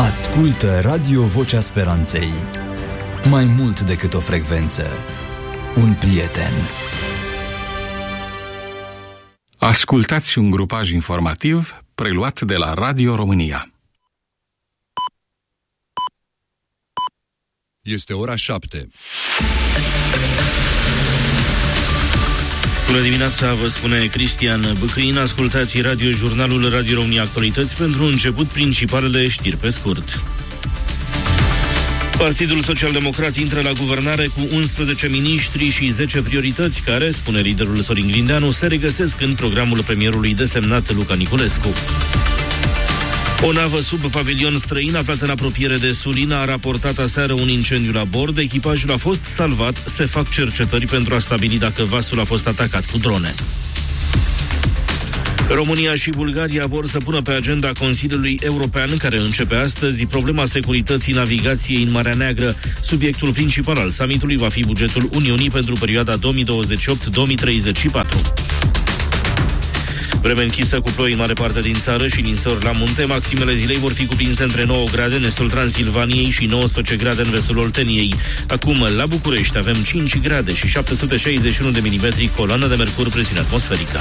Ascultă Radio Vocea Speranței. Mai mult decât o frecvență, un prieten. Ascultați un grupaj informativ preluat de la Radio România. Este ora 7. Bună dimineața, vă spune Cristian Bâcâin. Ascultați radiojurnalul Radio România Actualități pentru început principalele știri pe scurt. Partidul Social-Democrat intră la guvernare cu 11 miniștri și 10 priorități care, spune liderul Sorin Grindeanu, se regăsesc în programul premierului desemnat Luca Niculescu. O navă sub pavilion străin aflată în apropiere de Sulina a raportat aseară un incendiu la bord. Echipajul a fost salvat. Se fac cercetări pentru a stabili dacă vasul a fost atacat cu drone. România și Bulgaria vor să pună pe agenda Consiliului European, care începe astăzi, problema securității navigației în Marea Neagră. Subiectul principal al summitului va fi bugetul Uniunii pentru perioada 2028-2034. Vreme închisă cu ploi în mare parte din țară și ninsori la munte. Maximele zilei vor fi cuprinse între 9 grade în estul Transilvaniei și 19 grade în vestul Olteniei. Acum, la București, avem 5 grade și 761 de milimetri coloană de mercur presiune atmosferică.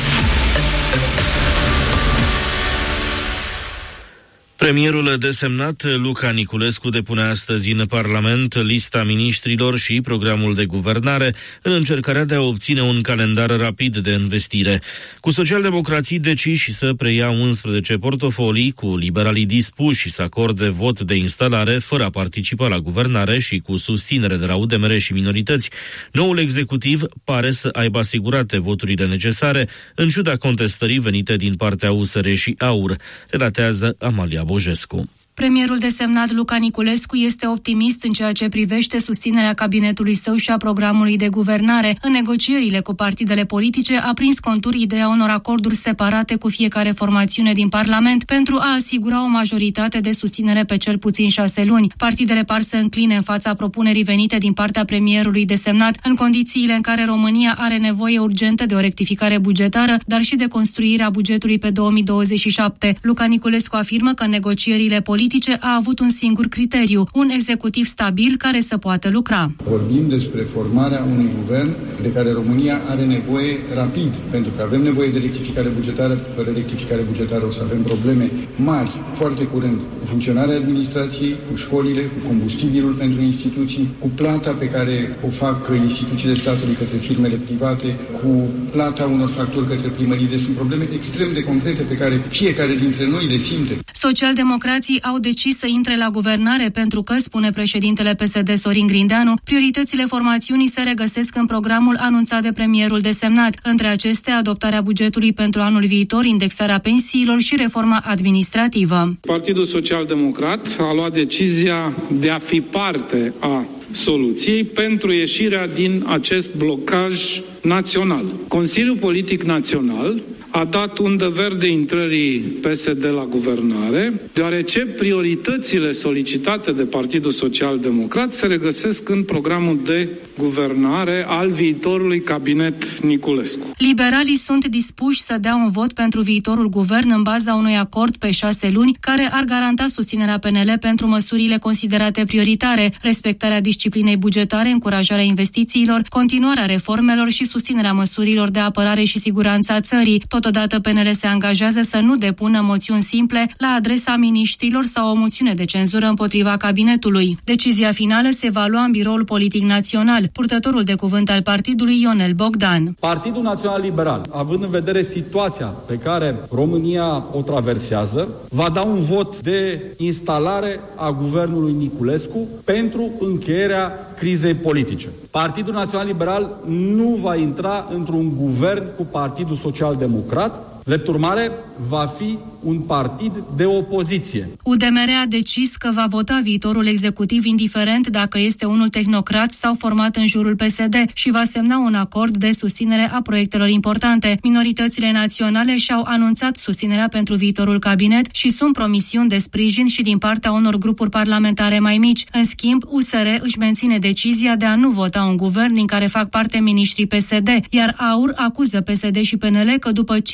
Premierul desemnat Luca Niculescu depune astăzi în Parlament lista miniștrilor și programul de guvernare în încercarea de a obține un calendar rapid de investire. Cu socialdemocrații deciși să preia 11 portofolii, cu liberalii dispuși să acorde vot de instalare fără a participa la guvernare și cu susținere de la UDMR și minorități, noul executiv pare să aibă asigurate voturile necesare, în ciuda contestării venite din partea USR și AUR, relatează Amalia Bojescu. Premierul desemnat Luca Niculescu este optimist în ceea ce privește susținerea cabinetului său și a programului de guvernare. În negocierile cu partidele politice a prins contur ideea unor acorduri separate cu fiecare formațiune din Parlament pentru a asigura o majoritate de susținere pe cel puțin 6 luni. Partidele par să încline în fața propunerii venite din partea premierului desemnat, în condițiile în care România are nevoie urgentă de o rectificare bugetară, dar și de construirea bugetului pe 2027. Luca Niculescu afirmă că în negocierile politice a avut un singur criteriu, un executiv stabil care să poată lucra. Vorbim despre formarea unui guvern de care România are nevoie rapid, pentru că avem nevoie de rectificare bugetară. Fără rectificare bugetară o să avem probleme mari, foarte curând, cu funcționarea administrației, cu școlile, cu combustibilul pentru instituții, cu plata pe care o fac instituțiile statului către firmele private, cu plata unor facturi către primării. Deci sunt probleme extrem de concrete pe care fiecare dintre noi le simte. Socialdemocrații au decis să intre la guvernare pentru că, spune președintele PSD Sorin Grindeanu, prioritățile formațiunii se regăsesc în programul anunțat de premierul desemnat. Între acestea, adoptarea bugetului pentru anul viitor, indexarea pensiilor și reforma administrativă. Partidul Social-Democrat a luat decizia de a fi parte a soluției pentru ieșirea din acest blocaj național. Consiliul Politic Național a dat undă verde intrării PSD la guvernare, deoarece prioritățile solicitate de Partidul Social-Democrat se regăsesc în programul de guvernare al viitorului cabinet Niculescu. Liberalii sunt dispuși să dea un vot pentru viitorul guvern în baza unui acord pe 6 luni care ar garanta susținerea PNL pentru măsurile considerate prioritare, respectarea disciplinei bugetare, încurajarea investițiilor, continuarea reformelor și susținerea măsurilor de apărare și siguranță a țării. Totodată PNL se angajează să nu depună moțiuni simple la adresa miniștrilor sau o moțiune de cenzură împotriva cabinetului. Decizia finală se va lua în Biroul Politic Național. Purtătorul de cuvânt al partidului, Ionel Bogdan. Partidul Național Liberal, având în vedere situația pe care România o traversează, va da un vot de instalare a guvernului Niculescu pentru încheierea crizei politice. Partidul Național Liberal nu va intra într-un guvern cu Partidul Social-Democrat. Drept urmare, va fi un partid de opoziție. UDMR a decis că va vota viitorul executiv indiferent dacă este unul tehnocrat sau format în jurul PSD și va semna un acord de susținere a proiectelor importante. Minoritățile naționale și-au anunțat susținerea pentru viitorul cabinet și sunt promisiuni de sprijin și din partea unor grupuri parlamentare mai mici. În schimb, USR își menține decizia de a nu vota un guvern din care fac parte miniștrii PSD, iar AUR acuză PSD și PNL că după 5 luni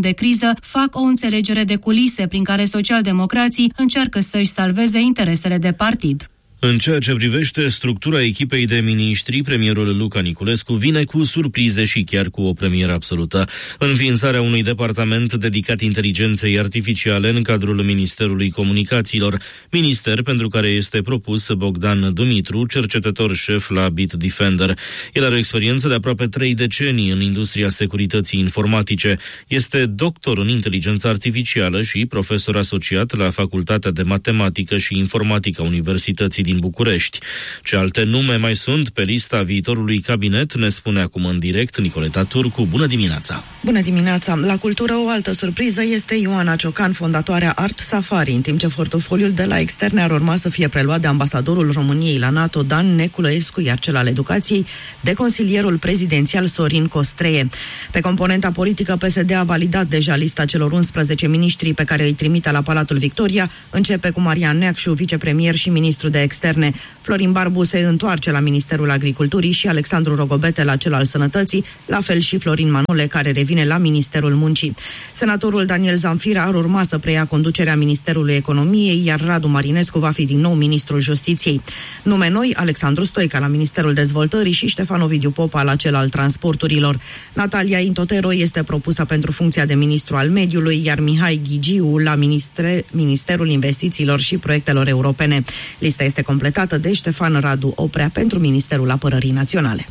de criză fac o înțelegere de culise prin care socialdemocrații încearcă să-și salveze interesele de partid. În ceea ce privește structura echipei de miniștri, premierul Luca Niculescu vine cu surprize și chiar cu o premieră absolută. Înființarea unui departament dedicat inteligenței artificiale în cadrul Ministerului Comunicațiilor, minister pentru care este propus Bogdan Dumitru, cercetător șef la Bitdefender. El are o experiență de aproape 3 decenii în industria securității informatice. Este doctor în inteligență artificială și profesor asociat la Facultatea de Matematică și Informatică a Universității din București. Ce alte nume mai sunt pe lista viitorului cabinet, ne spune acum în direct Nicoleta Turcu. Bună dimineața! Bună dimineața! La cultură o altă surpriză este Ioana Ciocan, fondatoarea Art Safari, în timp ce portofoliul de la externe ar urma să fie preluat de ambasadorul României la NATO, Dan Neculescu, iar cel al educației de consilierul prezidențial Sorin Costreie. Pe componenta politică, PSD a validat deja lista celor 11 miniștri pe care îi trimite la Palatul Victoria. Începe cu Marian Neacșu, vicepremier și ministru de externe. Florin Barbu se întoarce la Ministerul Agriculturii și Alexandru Rogobete la cel al Sănătății, la fel și Florin Manole, care revine la Ministerul Muncii. Senatorul Daniel Zamfira ar urma să preia conducerea Ministerului Economiei, iar Radu Marinescu va fi din nou ministrul Justiției. Nume noi, Alexandru Stoica la Ministerul Dezvoltării și Ștefan Ovidiu Popa la cel al Transporturilor. Natalia Intotero este propusă pentru funcția de ministru al mediului, iar Mihai Ghigiu la Ministerul Investițiilor și Proiectelor Europene. Lista este completată de Ștefan Radu Oprea pentru Ministerul Apărării Naționale.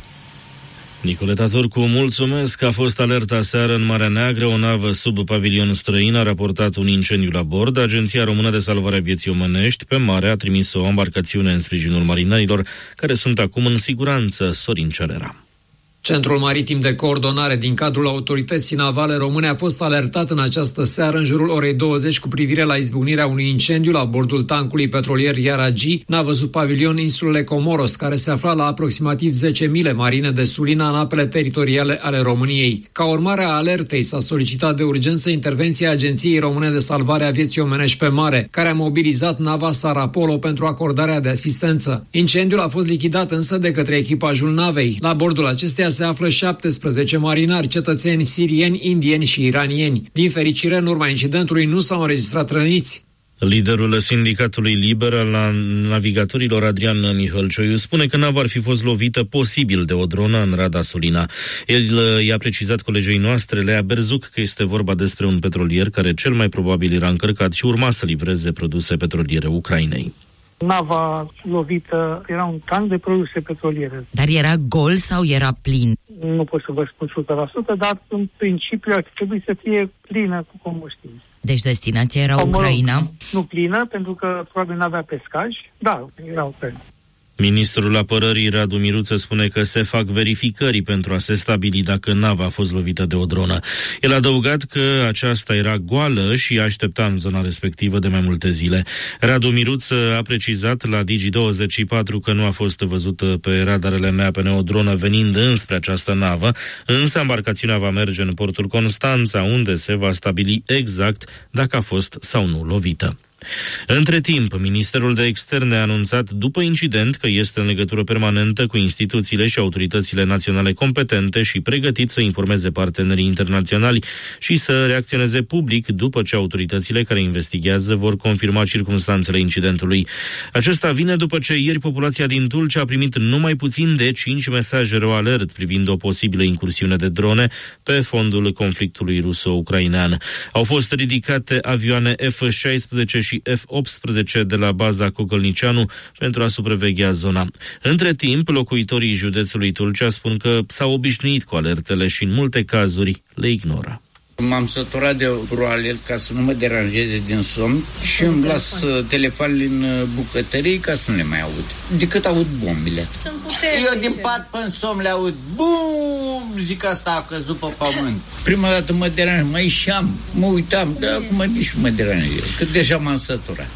Nicoleta Turcu, mulțumesc. A fost alertă aseară în Marea Neagră. O navă sub pavilion străin a raportat un incendiu la bord. Agenția Română de Salvare a Vieții Omenești pe mare a trimis o embarcațiune în sprijinul marinarilor, care sunt acum în siguranță. Sorin Cerera. Centrul Maritim de Coordonare din cadrul Autorității Navale Române a fost alertat în această seară în jurul orei 20 cu privire la izbucnirea unui incendiu la bordul tancului petrolier Yaragi, navă sub pavilion insulele Comoros, care se afla la aproximativ 10 mile marine de Sulina în apele teritoriale ale României. Ca urmare a alertei s-a solicitat de urgență intervenția Agenției Române de Salvare a Vieții Omenești pe mare, care a mobilizat nava Sarapolo pentru acordarea de asistență. Incendiul a fost lichidat însă de către echipajul navei. La bordul acesteia se află 17 marinari, cetățeni sirieni, indieni și iranieni. Din fericire, în urma incidentului nu s-au înregistrat răniți. Liderul Sindicatului Liber al navigatorilor, Adrian Mihălcioiu, spune că nava ar fi fost lovită posibil de o dronă în Rada Sulina. El i-a precizat colegei noastre, Lea Berzuc, că este vorba despre un petrolier care cel mai probabil era încărcat și urma să livreze produse petroliere Ucrainei. Nava lovită era un tank de produse petroliere. Dar era gol sau era plin? Nu pot să vă spun 100%, dar în principiu ar trebui să fie plină cu combustibil. Deci destinația era Ucraina? Nu plină, pentru că probabil n-avea pescaj. Da, era Ucraina. Ministrul Apărării Radu Miruță spune că se fac verificări pentru a se stabili dacă nava a fost lovită de o dronă. El a adăugat că aceasta era goală și aștepta în zona respectivă de mai multe zile. Radu Miruță a precizat la Digi24 că nu a fost văzută pe radarele MAPN o dronă venind înspre această navă, însă embarcațiunea va merge în portul Constanța, unde se va stabili exact dacă a fost sau nu lovită. Între timp, Ministerul de Externe a anunțat după incident că este în legătură permanentă cu instituțiile și autoritățile naționale competente și pregătit să informeze partenerii internaționali și să reacționeze public după ce autoritățile care investighează vor confirma circumstanțele incidentului. Acesta vine după ce ieri populația din Tulcea a primit numai puțin de 5 mesaje RoAlert privind o posibilă incursiune de drone pe fondul conflictului ruso-ucrainean. Au fost ridicate avioane F-16 și F-18 de la baza Cocălnicianu pentru a supraveghea zona. Între timp, locuitorii județului Tulcea spun că s-au obișnuit cu alertele și în multe cazuri le ignoră. M-am săturat de RoAlert ca să nu mă deranjeze din somn și îmi las telefoanele în bucătărie ca să nu le mai aud. Decât aud bombile. Eu din pat până somn le aud. Bum! Zic asta a căzut pe pământ. Prima dată mă deranj, mă ieșeam, mă uitam, dar acum nici nu mă deranjează, că deja m-am săturat.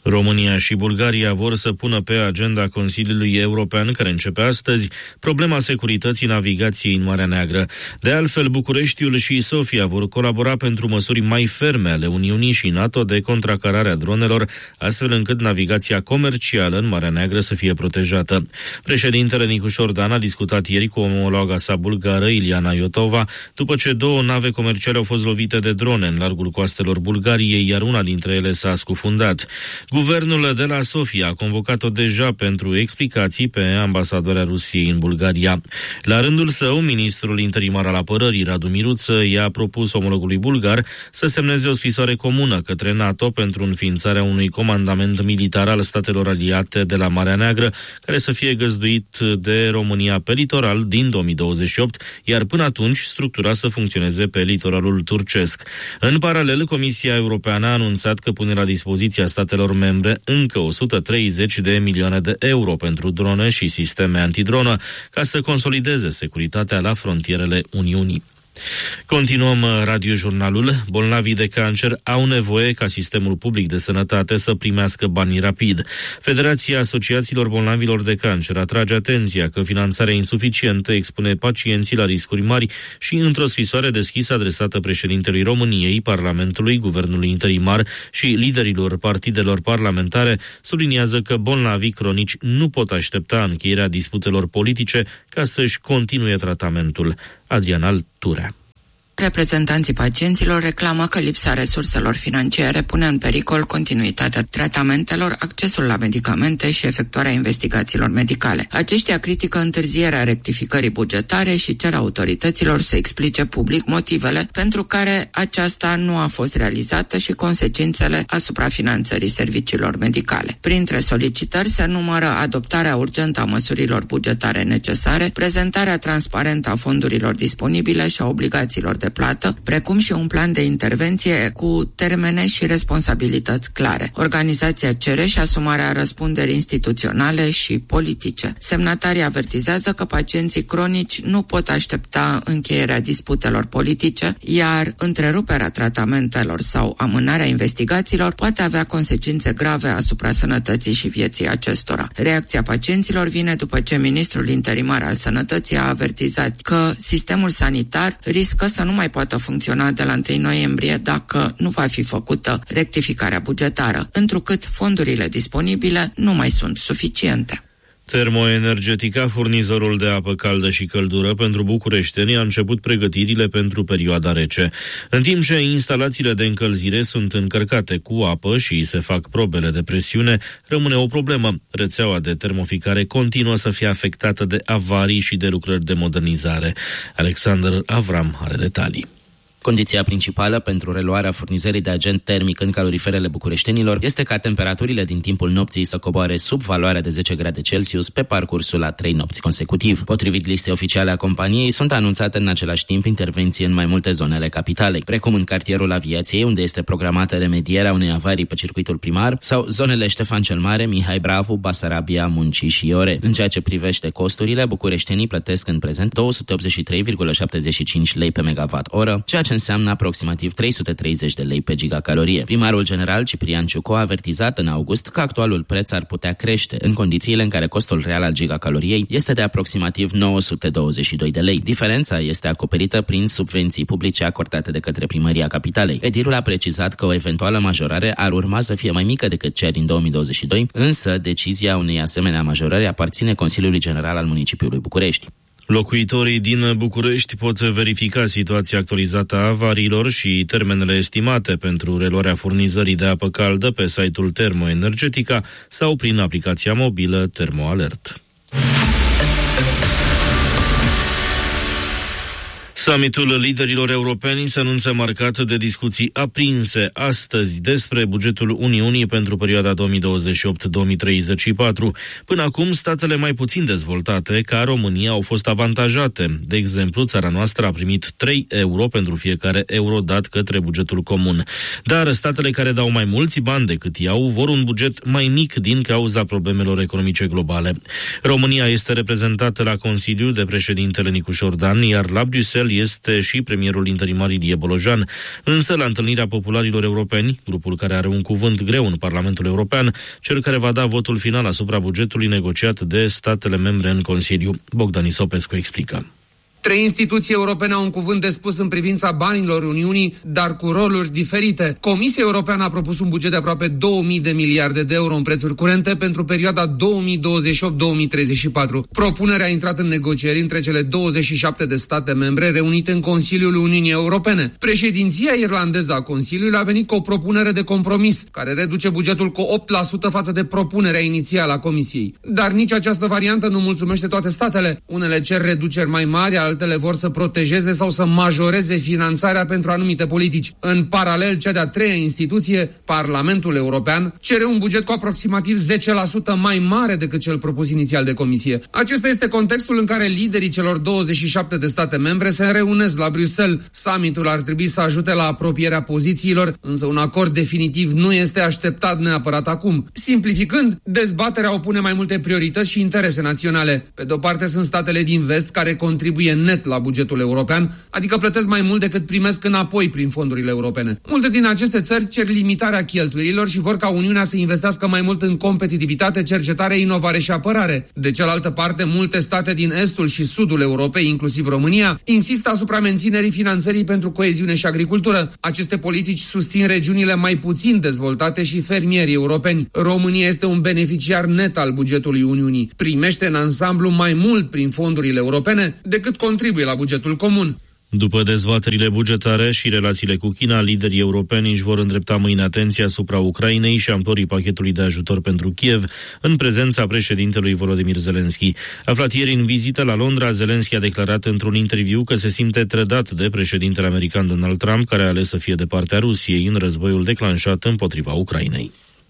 România și Bulgaria vor să pună pe agenda Consiliului European, care începe astăzi, problema securității navigației în Marea Neagră. De altfel, Bucureștiul și Sofia vor colabora pentru măsuri mai ferme ale Uniunii și NATO de contracarare a dronelor, astfel încât navigația comercială în Marea Neagră să fie protejată. Președintele Nicușor Dan a discutat ieri cu omologa sa bulgară, Iliana Iotova, după ce 2 nave comerciale au fost lovite de drone în largul coastelor Bulgariei, iar una dintre ele s-a scufundat. Guvernul de la Sofia a convocat-o deja pentru explicații pe ambasadoarea Rusiei în Bulgaria. La rândul său, ministrul interimar al apărării, Radu Miruță, i-a propus omologului bulgar să semneze o scrisoare comună către NATO pentru înființarea unui comandament militar al statelor aliate de la Marea Neagră, care să fie găzduit de România pe litoral din 2028, iar până atunci structura să funcționeze pe litoralul turcesc. În paralel, Comisia Europeană a anunțat că pune la dispoziția statelor membre încă 130 de milioane de euro pentru drone și sisteme antidronă, ca să consolideze securitatea la frontierele Uniunii. Continuăm radiojurnalul. Bolnavii de cancer au nevoie ca sistemul public de sănătate să primească banii rapid. Federația Asociațiilor Bolnavilor de Cancer atrage atenția că finanțarea insuficientă expune pacienții la riscuri mari și, într-o scrisoare deschisă adresată președintelui României, Parlamentului, Guvernului Interimar și liderilor partidelor parlamentare, subliniază că bolnavii cronici nu pot aștepta încheierea disputelor politice ca să-și continue tratamentul. Adrian Turea. Reprezentanții pacienților reclamă că lipsa resurselor financiare pune în pericol continuitatea tratamentelor, accesul la medicamente și efectuarea investigațiilor medicale. Aceștia critică întârzierea rectificării bugetare și cer autorităților să explice public motivele pentru care aceasta nu a fost realizată și consecințele asupra finanțării serviciilor medicale. Printre solicitări se numără adoptarea urgentă a măsurilor bugetare necesare, prezentarea transparentă a fondurilor disponibile și a obligațiilor de plată, precum și un plan de intervenție cu termene și responsabilități clare. Organizația cere și asumarea răspunderii instituționale și politice. Semnatarii avertizează că pacienții cronici nu pot aștepta încheierea disputelor politice, iar întreruperea tratamentelor sau amânarea investigațiilor poate avea consecințe grave asupra sănătății și vieții acestora. Reacția pacienților vine după ce ministrul interimar al Sănătății a avertizat că sistemul sanitar riscă să nu mai poată funcționa de la 1 noiembrie dacă nu va fi făcută rectificarea bugetară, întrucât fondurile disponibile nu mai sunt suficiente. Termoenergetica, furnizorul de apă caldă și căldură pentru bucureșteni, a început pregătirile pentru perioada rece. În timp ce instalațiile de încălzire sunt încărcate cu apă și se fac probele de presiune, rămâne o problemă. Rețeaua de termoficare continuă să fie afectată de avarii și de lucrări de modernizare. Alexander Avram are detalii. Condiția principală pentru reluarea furnizării de agent termic în caloriferele bucureștenilor este ca temperaturile din timpul nopții să coboare sub valoarea de 10 grade Celsius pe parcursul a 3 nopți consecutiv. Potrivit listei oficiale a companiei, sunt anunțate în același timp intervenții în mai multe zone ale capitalei, precum în cartierul Aviației, unde este programată remedierea unei avarii pe circuitul primar, sau zonele Ștefan cel Mare, Mihai Bravu, Basarabia, Muncii și Iore. În ceea ce privește costurile, bucureștenii plătesc în prezent 283,75 lei pe megawatt-oră, ceea ce înseamnă aproximativ 330 de lei pe gigacalorie. Primarul general Ciprian Ciuco a avertizat în august că actualul preț ar putea crește, în condițiile în care costul real al gigacaloriei este de aproximativ 922 de lei. Diferența este acoperită prin subvenții publice acordate de către Primăria Capitalei. Edilul a precizat că o eventuală majorare ar urma să fie mai mică decât cea din 2022, însă decizia unei asemenea majorări aparține Consiliului General al Municipiului București. Locuitorii din București pot verifica situația actualizată a avariilor și termenele estimate pentru reluarea furnizării de apă caldă pe site-ul Termoenergetica sau prin aplicația mobilă TermoAlert. Summitul liderilor europeni se anunță marcat de discuții aprinse astăzi despre bugetul Uniunii pentru perioada 2028-2034. Până acum, statele mai puțin dezvoltate, ca România, au fost avantajate. De exemplu, țara noastră a primit 3 euro pentru fiecare euro dat către bugetul comun. Dar statele care dau mai mulți bani decât iau vor un buget mai mic din cauza problemelor economice globale. România este reprezentată la Consiliu de președintele Nicușor Dan, iar la Bruxelles este și premierul interimar Ilie Bolojan. Însă, la întâlnirea popularilor europeni, grupul care are un cuvânt greu în Parlamentul European, cel care va da votul final asupra bugetului negociat de statele membre în Consiliu. Bogdan Isopescu explică. 3 instituții europene au un cuvânt de spus în privința banilor Uniunii, dar cu roluri diferite. Comisia Europeană a propus un buget de aproape 2000 de miliarde de euro în prețuri curente pentru perioada 2028-2034. Propunerea a intrat în negocieri între cele 27 de state membre reunite în Consiliul Uniunii Europene. Președinția irlandeză a Consiliului a venit cu o propunere de compromis, care reduce bugetul cu 8% față de propunerea inițială a Comisiei. Dar nici această variantă nu mulțumește toate statele. Unele cer reduceri mai mari, altele vor să protejeze sau să majoreze finanțarea pentru anumite politici. În paralel, cea de-a 3-a instituție, Parlamentul European, cere un buget cu aproximativ 10% mai mare decât cel propus inițial de Comisie. Acesta este contextul în care liderii celor 27 de state membre se reunesc la Bruxelles. Summitul ar trebui să ajute la apropierea pozițiilor, însă un acord definitiv nu este așteptat neapărat acum. Simplificând, dezbaterea opune mai multe priorități și interese naționale. Pe de-o parte sunt statele din vest care contribuie net la bugetul european, adică plătesc mai mult decât primesc înapoi prin fondurile europene. Multe din aceste țări cer limitarea cheltuielilor și vor ca Uniunea să investească mai mult în competitivitate, cercetare, inovare și apărare. De cealaltă parte, multe state din estul și sudul Europei, inclusiv România, insistă asupra menținerii finanțării pentru coeziune și agricultură. Aceste politici susțin regiunile mai puțin dezvoltate și fermierii europeni. România este un beneficiar net al bugetului Uniunii. Primește în ansamblu mai mult prin fondurile europene decât contribuie la bugetul comun. După dezbaterile bugetare și relațiile cu China, liderii europeni își vor îndrepta mâine atenția asupra Ucrainei și amplorii pachetului de ajutor pentru Kiev, în prezența președintelui Volodymyr Zelensky. Aflat ieri în vizită la Londra, Zelensky a declarat într-un interviu că se simte trădat de președintele american Donald Trump, care a ales să fie de partea Rusiei în războiul declanșat împotriva Ucrainei.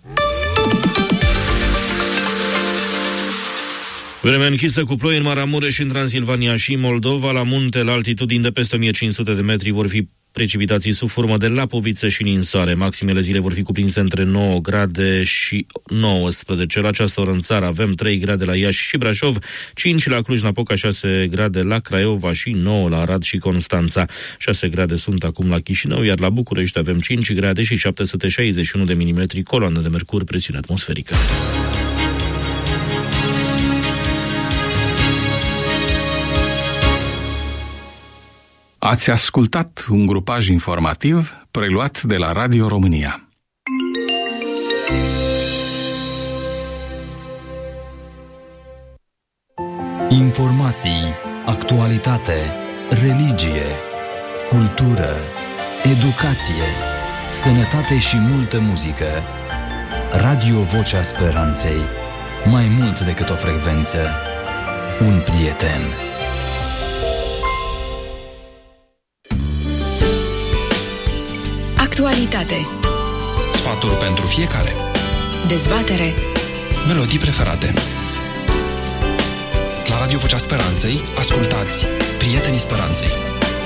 Vremea închisă cu ploi în Maramureș și în Transilvania și Moldova. La munte, la altitudini de peste 1500 de metri, vor fi precipitații sub formă de lapoviță și ninsoare. Maximele zile vor fi cuprinse între 9 grade și 19. La această oră în țară avem 3 grade la Iași și Brașov, 5 la Cluj-Napoca, 6 grade la Craiova și 9 la Arad și Constanța. 6 grade sunt acum la Chișinău, iar la București avem 5 grade și 761 de milimetri coloană de mercur, presiune atmosferică. Ați ascultat un grupaj informativ preluat de la Radio România. Informații, actualitate, religie, cultură, educație, sănătate și multă muzică. Radio Vocea Speranței. Mai mult decât o frecvență, un prieten. Actualitate. Sfaturi pentru fiecare. Dezbatere. Melodii preferate. La Radio Vocea Speranței ascultați Prietenii Speranței.